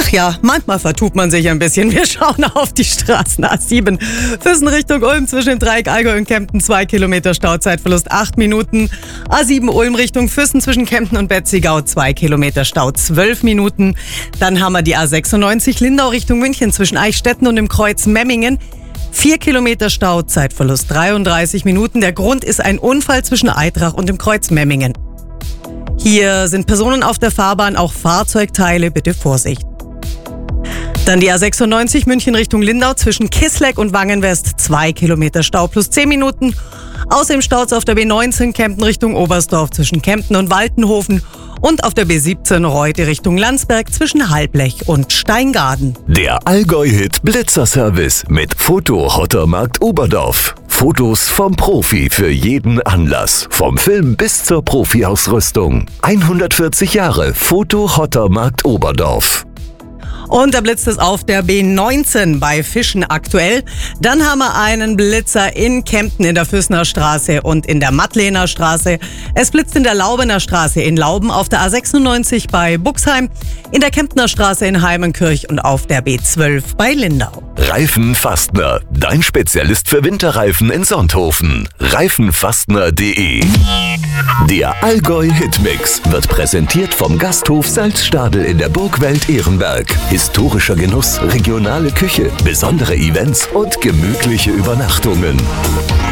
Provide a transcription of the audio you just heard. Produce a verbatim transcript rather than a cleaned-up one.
Ach ja, manchmal vertut man sich ein bisschen. Wir schauen auf die Straßen. A sieben, Füssen Richtung Ulm zwischen dem Dreieck Allgäu und Kempten, zwei Kilometer Stauzeitverlust, acht Minuten. A sieben Ulm Richtung Füssen zwischen Kempten und Betzigau, zwei Kilometer Stau, zwölf Minuten. Dann haben wir die A sechsundneunzig Lindau Richtung München zwischen Eichstätten und dem Kreuz Memmingen. Vier Kilometer Stau, Zeitverlust dreiunddreißig Minuten. Der Grund ist ein Unfall zwischen Eitrach und dem Kreuz Memmingen. Hier sind Personen auf der Fahrbahn, auch Fahrzeugteile, bitte Vorsicht. Dann die A sechsundneunzig München Richtung Lindau zwischen Kissleck und Wangenwest, zwei Kilometer Stau plus zehn Minuten. Außerdem Staus auf der B neunzehn Kempten Richtung Oberstdorf zwischen Kempten und Waltenhofen und auf der B siebzehn Reute Richtung Landsberg zwischen Halblech und Steingaden. Der Allgäu-Hit Blitzerservice mit Foto Hottermarkt Oberdorf. Fotos vom Profi für jeden Anlass. Vom Film bis zur Profi-Ausrüstung. hundertvierzig Jahre Foto Hottermarkt Oberdorf. Und da blitzt es auf der B neunzehn bei Fischen aktuell. Dann haben wir einen Blitzer in Kempten in der Füssener Straße und in der Mattlener Straße. Es blitzt in der Laubener Straße in Lauben, auf der A sechsundneunzig bei Buxheim, in der Kemptner Straße in Heimenkirch und auf der B zwölf bei Lindau. Reifenfastner, dein Spezialist für Winterreifen in Sonthofen. reifenfastner punkt de. Der Allgäu-Hitmix wird präsentiert vom Gasthof Salzstadel in der Burgwelt Ehrenberg. Historischer Genuss, regionale Küche, besondere Events und gemütliche Übernachtungen.